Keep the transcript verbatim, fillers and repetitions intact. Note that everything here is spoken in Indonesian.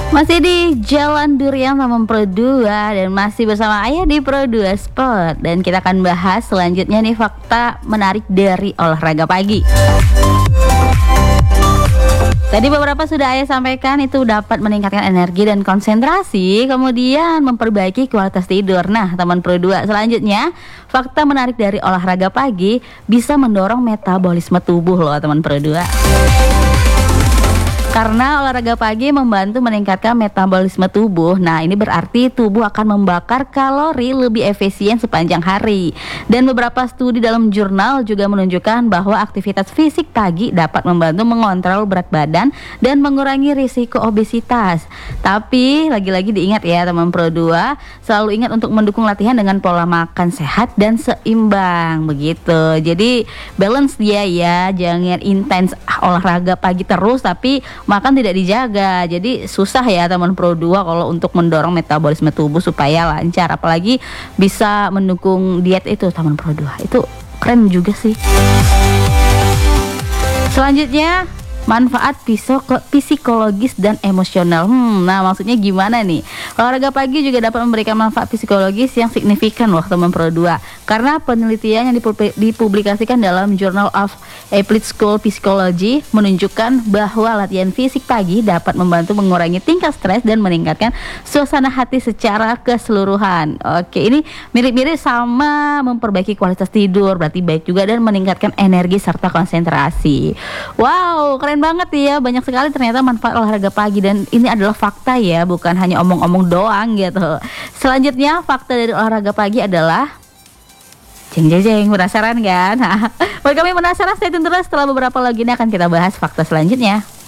Masih di Jalan Durian Taman Pro dua dan masih bersama Ayah di Pro dua Sport, dan kita akan bahas selanjutnya nih fakta menarik dari olahraga pagi. Tadi beberapa sudah Ayah sampaikan, itu dapat meningkatkan energi dan konsentrasi, kemudian memperbaiki kualitas tidur. Nah, teman Pro dua, selanjutnya fakta menarik dari olahraga pagi bisa mendorong metabolisme tubuh loh teman Pro dua. Karena olahraga pagi membantu meningkatkan metabolisme tubuh. Nah, ini berarti tubuh akan membakar kalori lebih efisien sepanjang hari. Dan beberapa studi dalam jurnal juga menunjukkan bahwa aktivitas fisik pagi dapat membantu mengontrol berat badan dan mengurangi risiko obesitas. Tapi lagi-lagi diingat ya teman Pro dua, selalu ingat untuk mendukung latihan dengan pola makan sehat dan seimbang begitu. Jadi balance dia ya, jangan intens olahraga pagi terus tapi makan tidak dijaga. Jadi susah ya teman Pro dua kalau untuk mendorong metabolisme tubuh supaya lancar, apalagi bisa mendukung diet itu teman Pro dua. Itu keren juga sih. Selanjutnya, manfaat psikologis dan emosional. Hmm, nah maksudnya gimana nih? Olahraga pagi juga dapat memberikan manfaat psikologis yang signifikan loh teman Pro dua. Karena penelitian yang dipublikasikan dalam Journal of Applied School Psychology menunjukkan bahwa latihan fisik pagi dapat membantu mengurangi tingkat stres dan meningkatkan suasana hati secara keseluruhan. Oke, ini mirip-mirip sama memperbaiki kualitas tidur, berarti baik juga, dan meningkatkan energi serta konsentrasi. Wow, keren banget ya, banyak sekali ternyata manfaat olahraga pagi, dan ini adalah fakta ya, bukan hanya omong-omong doang gitu. Selanjutnya, fakta dari olahraga pagi adalah jeng jeng jeng, penasaran kan? Buat kami penasaran, stay tune terus, setelah beberapa lagu ini akan kita bahas fakta selanjutnya.